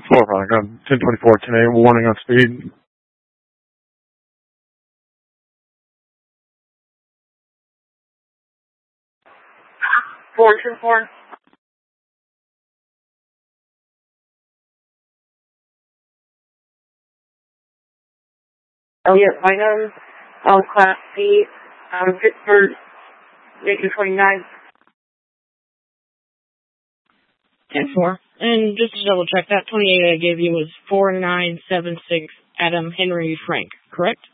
Frank. I'm 1024 10A, warning on speed. Four. Oh, yeah, my name is Class C, Pittsburgh, Macon 29. 10-4. And just to double check, that 28 I gave you was 4976 Adam Henry Frank, correct?